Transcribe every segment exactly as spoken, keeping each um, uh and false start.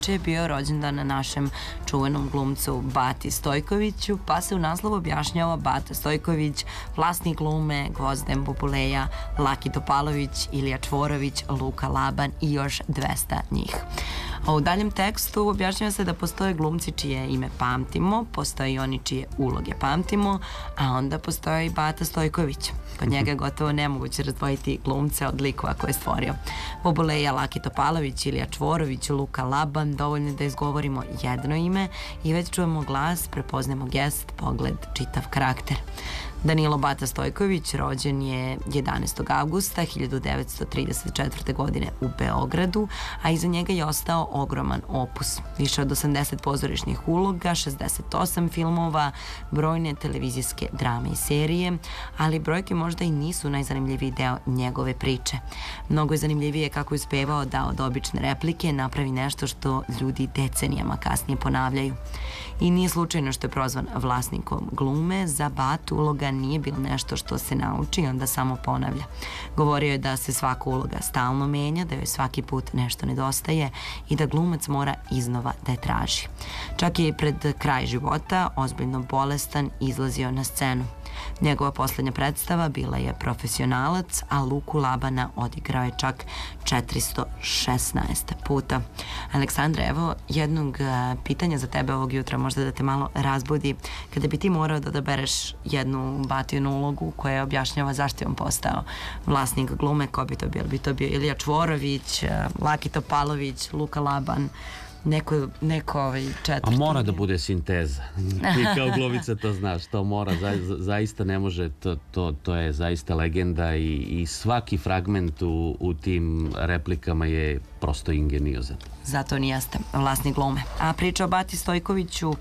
je bio rođendan na našem čuvenom glumcu Bati Stojkoviću, pa se u naslovu objašnjava Bata Stojković, vlasnik glume Gvozden Bubuleja, Laki Topalović, Ilija Čvorović, Luka Laban i još dvesta njih. A u daljem tekstu objašnjava se da postoje glumci čije ime pamtimo, postoje i oni čije uloge pamtimo, a onda postoje i Bata Stojković. Kod njega je gotovo nemoguće razdvojiti glumce od likova koje je stvorio. Bubuleja, Laki Topalović, Ilija Čvorović, Luka Laban, dovoljno da izgovorimo jedno ime i već čujemo glas, prepoznajemo gest, pogled, čitav karakter. Danilo Bata Stojković rođen je jedanaestog avgusta hiljadu devetsto trideset četvrte. godine u Beogradu, a iza njega je ostao ogroman opus. Više od osamdeset pozorišnih uloga, šezdeset osam filmova, brojne televizijske drame i serije, ali brojke možda i nisu najzanimljiviji deo njegove priče. Mnogo je zanimljivije kako je uspevao da od obične replike napravi nešto što ljudi decenijama kasnije ponavljaju. I nije slučajno što je prozvan vlasnikom glume. Za Batu uloga nije bilo nešto što se nauči i onda samo ponavlja. Govorio je da se svaka uloga stalno menja, da joj svaki put nešto nedostaje i da glumac mora iznova da je traži. Čak i pred kraj života, ozbiljno bolestan, izlazio na scenu. Njegova poslednja predstava bila je Profesionalac, a Luku Labana odigrao je čak četiristo šesnaest puta. Aleksandra, evo jednog pitanja za tebe ovog jutra, možda da te malo razbudi. Kada bi ti morao da odabereš jednu Batinu ulogu koja objašnjava zašto je on postao vlasnik glume, ko bi to bio? Bi to bio Ilija Čvorović, Laki Topalović, Luka Laban, neko, neko ovaj četvrti? A mora da bude sinteza. Ti kao glumica to znaš, to mora, za, zaista ne može, to, to, to je zaista legenda i, i svaki fragment u, u tim replikama je prosto ingeniozan. Zato on jeste vlasnik glume. A priča o Bati Stojkoviću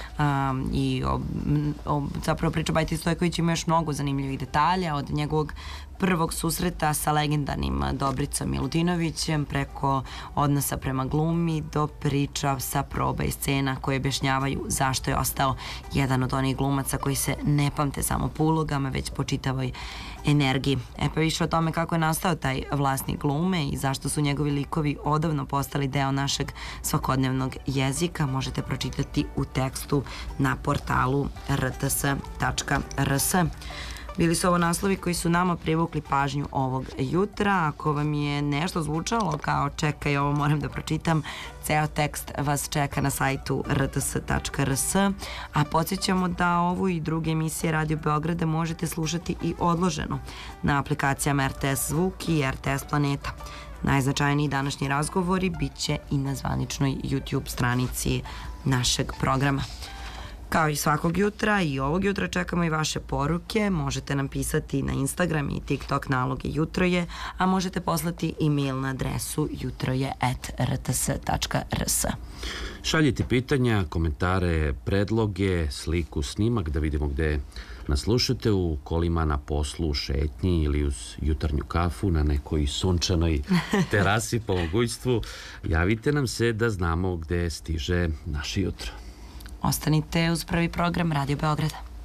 um, i o, o, zapravo priča o Bati Stojkoviću ima još mnogo zanimljivih detalja, od njegovog prvog susreta sa legendarnim Dobricom Milutinovićem preko odnosa prema glumi do priča sa proba i scena koje objašnjavaju zašto je ostao jedan od onih glumaca koji se ne pamte samo po ulogama, već po čitavoj energiji. E pa više o tome kako je nastao taj vlasnik glume i zašto su njegovi likovi odavno postali deo našeg svakodnevnog jezika možete pročitati u tekstu na portalu r t s tačka r s. Bili su ovo naslovi koji su nama privukli pažnju ovog jutra. Ako vam je nešto zvučalo kao čekaj, ovo moram da pročitam, ceo tekst vas čeka na sajtu r t s tačka r s, a podsjećamo da ovu i druge emisije Radio Beograda možete slušati i odloženo na aplikacijama R T S Zvuk i R T S Planeta. Najznačajniji današnji razgovori bit će i na zvaničnoj YouTube stranici našeg programa. Kao i svakog jutra i ovog jutra čekamo i vaše poruke. Možete nam pisati na Instagram i TikTok naloge jutro je, a možete poslati e-mail na adresu jutroje at r t s tačka r s. Šaljite pitanja, komentare, predloge, sliku, snimak da vidimo gde nas slušate, u kolima, na poslu, u šetnji ili uz jutarnju kafu na nekoj sunčanoj terasi po mogućstvu. Javite nam se da znamo gde stiže naše jutro. Ostanite uz prvi program Radio Beograda.